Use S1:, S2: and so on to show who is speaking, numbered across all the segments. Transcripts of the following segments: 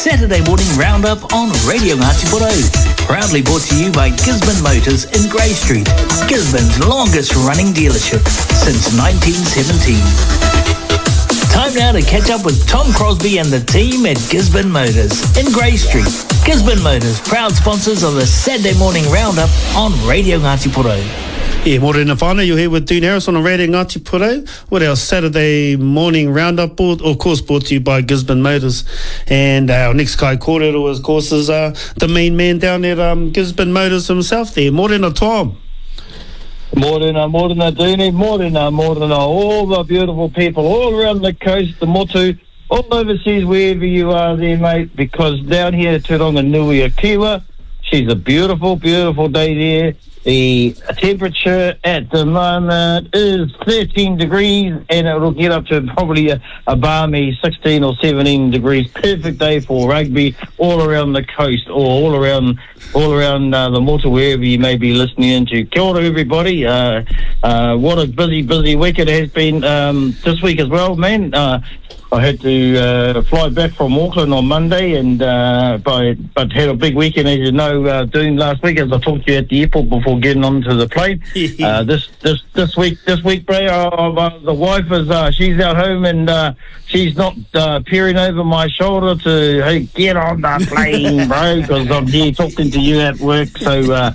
S1: Saturday morning roundup on Radio Ngāti Porou. Proudly brought to you by Gisborne Motors in Grey Street, Gisborne's longest running dealership since 1917. Time now to catch up with Tom Crosby and the team at Gisborne Motors in Grey Street. Gisborne Motors, proud sponsors of the Saturday morning roundup on Radio Ngāti Porou.
S2: Yeah, morena whānau, you're here with Dean Harris on Radio Ngāti Porou with our Saturday morning roundup, of course brought to you by Gisborne Motors. And our next kai kōrero, of course, is the main man down at Gisborne Motors himself there. Morena Tom.
S3: Morena, Deanie, morena, all the beautiful people all around the coast, the motu, all overseas, wherever you are there, mate, because down here at Turonganui-a-Kiwa, she's a beautiful, beautiful day there. The temperature at the moment is 13 degrees, and it will get up to probably a balmy 16 or 17 degrees. Perfect day for rugby all around the coast, or all around the motu, wherever you may be listening into. Kia ora, everybody. What a busy week it has been this week as well, man. I had to fly back from Auckland on Monday, and but had a big weekend, as you know, doing last week, as I talked to you at the airport before getting onto the plane. This week, bro, the wife is she's at home, and she's not peering over my shoulder to, hey, get on the plane, bro, because I'm here talking to you at work. So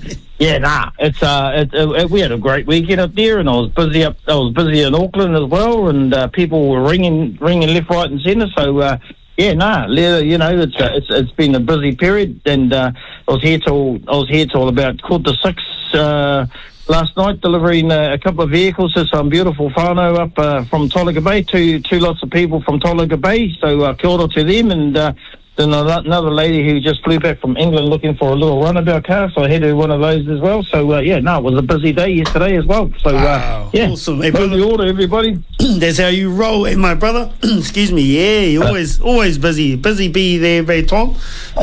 S3: we had a great weekend up there, and I was busy in Auckland as well, and people were ringing left, right, and centre. So it's been a busy period, and I was here till about 5:45 last night, delivering a couple of vehicles to some beautiful whānau up from Tolaga Bay, two lots of people from Tolaga Bay. So kia ora to them, and then another lady who just flew back from England looking for a little runabout car, so I had her one of those as well. So, it was a busy day yesterday as well. So,
S2: wow. Awesome. Hey,
S3: brother. The order, everybody.
S2: That's how you roll, my brother. Excuse me. Yeah, you're always busy. Busy bee there, very Tom.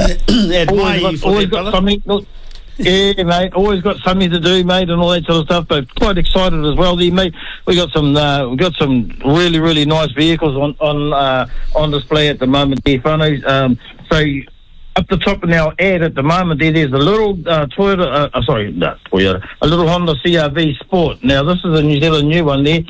S3: Always got something. Yeah, mate. Always got something to do, mate, and all that sort of stuff. But quite excited as well, there, mate. We got some really, really nice vehicles on display at the moment, there, whānau. So up the top of our ad at the moment, there's a little a little Honda CR-V Sport. Now this is a New Zealand new one there.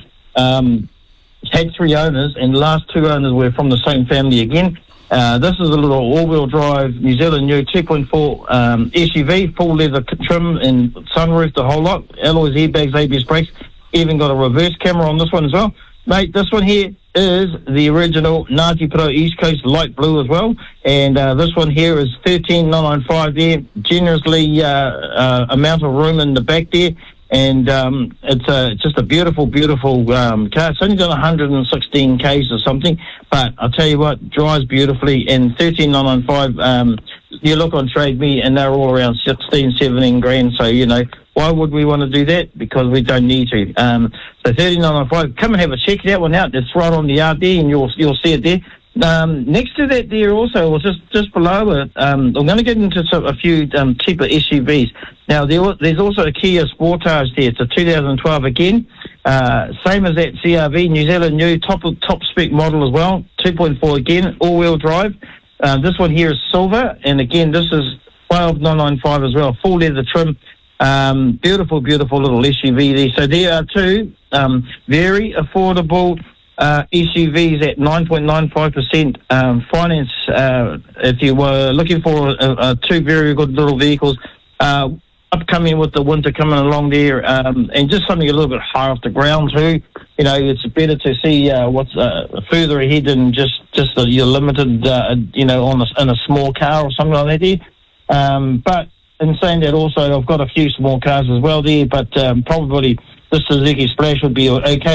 S3: Had 3 owners, and the last 2 owners were from the same family again. This is a little all-wheel drive New Zealand new 2.4 SUV, full leather trim and sunroof, the whole lot, alloys, airbags, ABS brakes, even got a reverse camera on this one as well. Mate, this one here is the original Ngāti Porou East Coast light blue as well, and this one here is 13,995 there, generously amount of room in the back there. And it's just a beautiful car. It's only done 116 Ks or something, but I'll tell you what, drives beautifully. And 13,995, you look on Trade Me, and they're all around 16, 17 grand. So, why would we want to do that? Because we don't need to. So 13,995, come and have a check that one out. It's right on the yard there, and you'll see it there. Next to that there also, or just below it, I'm going to get into a few cheaper SUVs. Now, there's also a Kia Sportage there. It's a 2012 again. Same as that CR-V, New Zealand new, top spec model as well. 2.4 again, all-wheel drive. This one here is silver, and again, this is 12,995 as well. Full leather trim. Beautiful little SUV there. So there are 2 very affordable SUVs at 9.95% finance. If you were looking for 2 very good little vehicles, upcoming with the winter coming along there, and just something a little bit higher off the ground too. It's better to see what's further ahead than just you're limited, in a small car or something like that there. But in saying that, also I've got a few small cars as well there, but probably this Suzuki Splash would be okay.